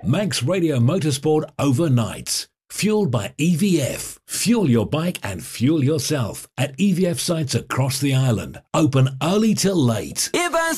Manx Radio Motorsport overnights. Fueled by EVF. Fuel your bike and fuel yourself at EVF sites across the island. Open early till late.